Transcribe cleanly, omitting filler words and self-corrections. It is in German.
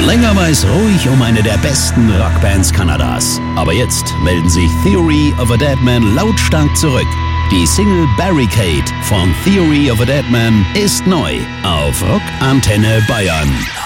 Länger war es ruhig um eine der besten Rockbands Kanadas. Aber jetzt melden sich Theory of a Deadman lautstark zurück. Die Single Barricade von Theory of a Deadman ist neu auf Rock Antenne Bayern.